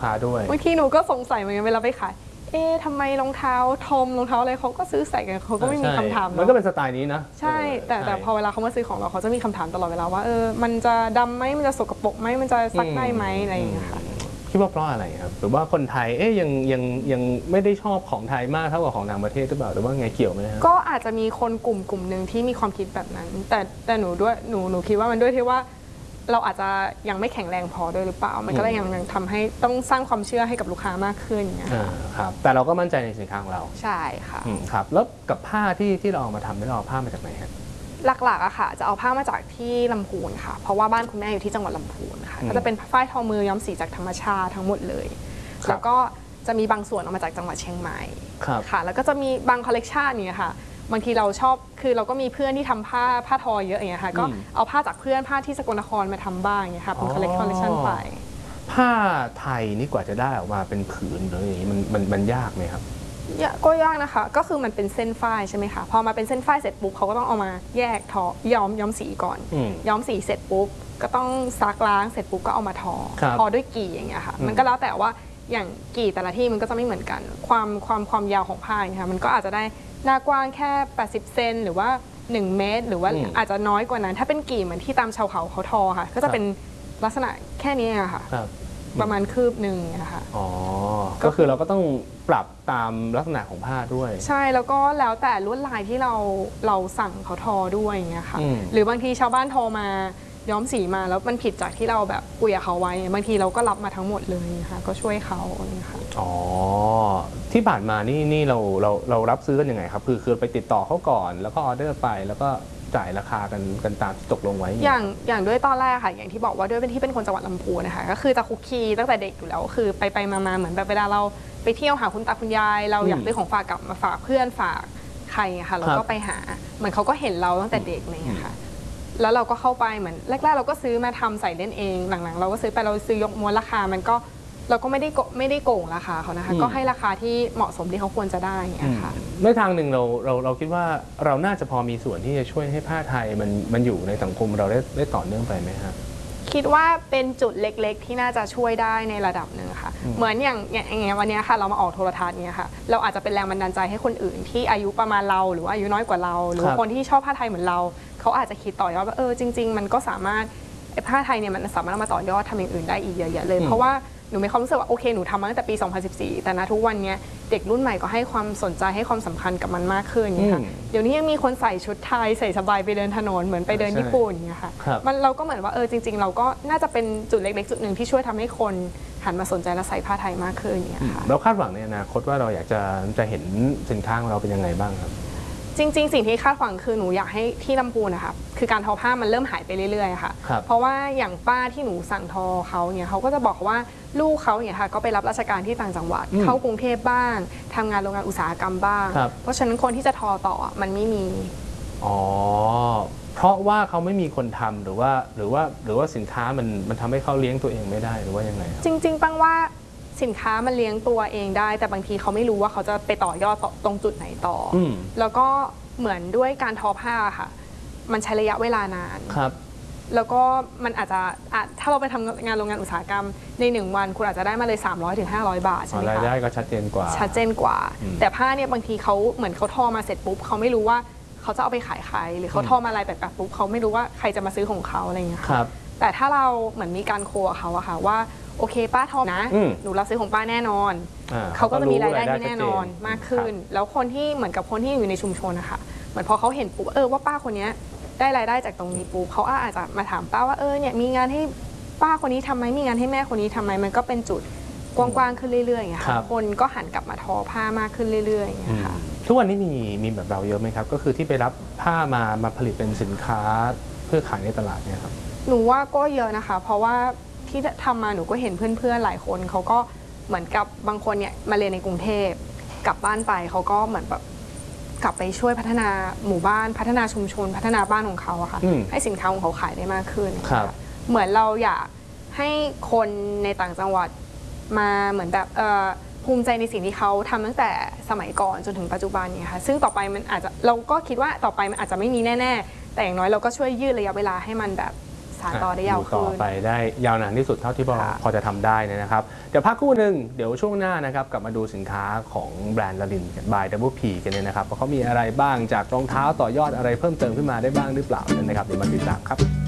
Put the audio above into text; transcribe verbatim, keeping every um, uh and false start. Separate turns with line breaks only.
ค้าด้วย
บางทีหนูก็สงสัยเหมือนกันเวลาไปขายเอ๊ะทำไมรองเท้าทอมรองเท้าอะไรเขาก็ซื้อใส่กันเขาก็ไม่มีคำถาม
มันก็เป็นสไตล์นี้นะ
ใช่แต่แต่พอเวลาเขามาซื้อของเราเขาจะมีคำถามตลอดเวลาว่าเออมันจะดำไหมมันจะสกปรกไหมมันจะซักได้ไหมอะไรอย่างเงี้ยค่ะ
คิดว่าเพราะอะไรครับหรือว่าคนไทยเอ๊ยยังยังยังไม่ได้ชอบของไทยมากเท่ากับของต่างประเทศหรือเปล่าหรือว่าไงเกี่ยวไหมครับ
ก็อาจจะมีคนกลุ่มกลุ่มหนึ่งที่มีความคิดแบบนั้นแต่แต่หนูด้วยหนูหนูคิดว่ามันด้วยที่ว่าเราอาจจะยังไม่แข็งแรงพอด้วยหรือเปล่ามันก็เลยยังยังทำให้ต้องสร้างความเชื่อให้กับลูกค้ามากขึ้นอย่างเงี้ย
ครับแต่เราก็มั่นใจในสินค้าของเรา
ใช่ค่ะ
ครับแล้วกับผ้าที่ที่เราเอามาทำได้เราเอาผ้ามาจากไหนครับ
หลักๆอะค่ะจะเอาผ้ามาจากที่ลำพูนค่ะเพราะว่าบ้านคุณแม่อยู่ที่จังหวัดลำพูนค่ะก็จะเป็นฝ้ายทอมือย้อมสีจากธรรมชาติทั้งหมดเลยแล้วก็จะมีบางส่วนเอามาจากจังหวัดเชียงใหม่ค่ะแล้วก็จะมีบางคอลเลกชันเนี่ยค่ะบางทีเราชอบคือเราก็มีเพื่อนที่ทำผ้าผ้าทอเยอะอย่างเงี้ยค่ะก็เอาผ้าจากเพื่อนผ้าที่สกลนครมาทำบ้างอย่างเงี้ยค่ะเป็นคอลเลกชันไป
ผ้าไทยนี่กว่าจะได้ออกมาเป็นผืนหรืออย่างนี้มันมันมันยากไหมครับ
ก็ยากนะคะก็คือมันเป็นเส้นฝ้ายใช่ไหมคะพอมาเป็นเส้นฝ้ายเสร็จปุ๊บเขาก็ต้องเอามาแยกทอย้อมย้อมสีก่อนย้อมสีเสร็จปุ๊บก็ต้องซักล้างเสร็จปุ๊บก็เอามาทอทอด้วยกี่อย่างเงี้ยค่ะมันก็แล้วแต่ว่าอย่างกี่แต่ละที่มันก็จะไม่เหมือนกันความความความยาวของผ้าอย่างเงี้ยมันก็อาจจะได้หน้ากว้างแค่แปดสิบเซนหรือว่าหนึ่งเมตรหรือว่าอาจจะน้อยกว่านั้นถ้าเป็นกี่เหมือนที่ตามชาวเขาเขาทอค่ะก็จะเป็นลักษณะแค่นี้ค่ะประมาณคืบหนึ่งนะคะ
อ๋อก็คือเราก็ต้องปรับตามลักษณะของผ้าด้วย
ใช่แล้วก็แล้วแต่ลวดลายที่เราเราสั่งเขาทอด้วยอย่างเงี้ยค่ะหรือบางทีชาวบ้านทอมาย้อมสีมาแล้วมันผิดจากที่เราแบบคุยกับเขาไว้บางทีเราก็รับมาทั้งหมดเลยค่ะก็ช่วยเขาค่ะ
อ๋อที่ผ่านมานี่นี่เราเราเรารับซื้อกันยังไงครับคือคือไปติดต่อเขาก่อนแล้วก็ออเดอร์ไปแล้วก็จ่ายราคากันกันตามที่ตกลงไว้
อย่างอย่างด้วยตอนแรกค่ะอย่างที่บอกว่าด้วยเป็นที่เป็นคนจังหวัดลำพูนนะคะก็คือจะคุกคีตั้งแต่เด็กอยู่แล้วคือไปไปมาเหมือนแบบเวลาเราไปเที่ยวหาคุณตาคุณยายเราอยากซื้อของฝากกลับมาฝากเพื่อนฝากใครค่ะเราก็ไปหาเหมือนเขาก็เห็นเราตั้งแต่เด็กอะไรอย่างเงี้ยค่ะแล้วเราก็เข้าไปเหมือนแรกๆเราก็ซื้อมาทำใส่เล่นเองหลังๆเราก็ซื้อไปเราซื้อยกม้วนราคามันก็เราก็ไม่ได้ไม่ได้โกงราคาเขานะคะก็ให้ราคาที่เหมาะสมที่เขาควรจะได้อย่างเงี้ยค่ะ
ในทางหนึ่งเราเราเราคิดว่าเราน่าจะพอมีส่วนที่จะช่วยให้ผ้าไทยมันมันอยู่ในสังคมเราได้ได้ต่อเนื่องไปไหมครับ
คิดว่าเป็นจุดเล็กๆที่น่าจะช่วยได้ในระดับหนึ่งค่ะเหมือนอย่างอย่างเงี้ยวันนี้ค่ะเรามาออกโทรทัศน์เนี่ยค่ะเราอาจจะเป็นแรงบันดาลใจให้คนอื่นที่อายุประมาณเราหรือว่าอายุน้อยกว่าเราหรือคนที่ชอบผ้าไทยเหมือนเราเขาอาจจะคิดต่อยอดว่าเออจริงๆมันก็สามารถผ้าไทยเนี่ยมันสามารถเอามาต่อยอดทำอย่างอื่นได้อีกเยอะๆเลยเพราะว่าหนูมีความรู้สึกว่าโอเคหนูทำมาตั้งแต่ปีสองพันสิบสี่แต่ณทุกวันนี้เด็กรุ่นใหม่ก็ให้ความสนใจให้ความสำคัญกับมันมากขึ้นอย่างเงี้ยค่ะเดี๋ยวนี้ยังมีคนใส่ชุดไทยใส่สบายไปเดินถนนเหมือนไปเดินญี่ปุ่นอย่างเงี้ยค่ะมันเราก็เหมือนว่าเออจริงๆเราก็น่าจะเป็นจุดเล็กๆจุดหนึ่งที่ช่วยทำให้คนหันมาสนใจและใส่ผ้าไทยมากขึ้นอย่างเงี้ยค่ะ
เราคาดหวังในอนาคตว่าเราอยากจะจะเห็นสินค้าของเราเป็นยังไงบ้างครับ
จริงๆสิ่งที่คาดหวังคือหนูอยากให้ที่ลำพูนนะคะคือการทอผ้ามันเริ่มหายไปเรื่อยๆค่ะเพราะว่าอย่างป้าที่หนูสั่งทอเขาเนี่ยเขาก็จะบอกว่าลูกเขาเนี่ยค่ะก็ไปรับราชการที่ต่างจังหวัดเข้ากรุงเทพบ้างทำงานโรงงานอุตสาหกรรมบ้างเพราะฉะนั้นคนที่จะทอต่อมันไม่มี
อ๋อเพราะว่าเขาไม่มีคนทำหรือว่าหรือว่าหรือว่าสินค้ามันมันทำให้เขาเลี้ยงตัวเองไม่ได้หรือว่ายังไง
จริงๆปังว่าสินค้ามันเลี้ยงตัวเองได้แต่บางทีเขาไม่รู้ว่าเขาจะไปต่อยอดตรงจุดไหนต่อแล้วก็เหมือนด้วยการทอผ้าค่ะมันใช้ระยะเวลานาน
ครับ
แล้วก็มันอาจจะถ้าเราไปทำงานโรงงานอุตสาหกรรมในหนึ่งวันคุณอาจจะได้มาเลยสามร้อยถึงห้าร้อยบาทใช่ไหมคะ
รายได้ก็ชัดเจนกว่า
ชัดเจนกว่าแต่ผ้าเนี่ยบางทีเขาเหมือนเขาทอมาเสร็จปุ๊บเขาไม่รู้ว่าเขาจะเอาไปขายใครหรือเขาทอมาอะไรแบบปุ๊บเขาไม่รู้ว่าใครจะมาซื้อของเขาอะไรอย่างเงี้ยค่ะแต่ถ้าเราเหมือนมีการโคกับเขาอะค่ะว่าโอเคป้าทอนะหนูรับซื้อของป้าแน่นอนเขาก็จะมีรายได้ที่แน่นอนมากขึ้นแล้วคนที่เหมือนกับคนที่อยู่ในชุมชนนะคะเหมือนพอเขาเห็นปุ๊บเออว่าป้าคนนี้ได้รายได้จากตรงนี้ปุ๊บเขาอาจจะมาถามป้าว่าเออเนี่ยมีงานให้ป้าคนนี้ทำไหมมีงานให้แม่คนนี้ทำไหมมันก็เป็นจุดกว้างๆขึ้นเรื่อยๆอย่างเงี้ยค่ะคนก็หันกลับมาทอผ้ามากขึ้นเรื่อยๆอย่างเงี้ยค่ะ
ทุกวันนี้มีมีแบบเราเยอะไหมครับก็คือที่ไปรับผ้ามามาผลิตเป็นสินค้าเพื่อขายในตลาดเนี่ยครับ
หนูว่าก็เยอะนะคะเพราะว่าที่ทำมาหนูก็เห็นเพื่อนๆหลายคนเขาก็เหมือนกับบางคนเนี่ยมาเรียนในกรุงเทพกลับบ้านไปเขาก็เหมือนแบบกลับไปช่วยพัฒนาหมู่บ้านพัฒนาชุมชนพัฒนาบ้านของเขาอะค่ะให้สินค้าของเขาขายได้มากขึ้นเหมือนเราอยากให้คนในต่างจังหวัดมาเหมือนแบบภูมิใจในสิ่งที่เขาทำตั้งแต่สมัยก่อนจนถึงปัจจุบันเนี่ยค่ะซึ่งต่อไปมันอาจจะเราก็คิดว่าต่อไปมันอาจจะไม่มีแน่ๆแต่อย่างน้อยเราก็ช่วยยืดระยะเวลาให้มันแบบสานต่อได้ยาว
ต่อ
ขึ้น
ไปได้ยาวนานที่สุดเท่าที่พอ
ค่ะ
พอจะทำได้นะครับเดี๋ยวพักครู่หนึ่งเดี๋ยวช่วงหน้านะครับกลับมาดูสินค้าของแบรนด์ลลินบาย ดับเบิลพี กันเนี่ยนะครับว่าเขามีอะไรบ้างจากรองเท้าต่อยอดอะไรเพิ่มเติมขึ้นมาได้บ้างหรือเปล่านะครับเดี๋ยวมาติดตามครับ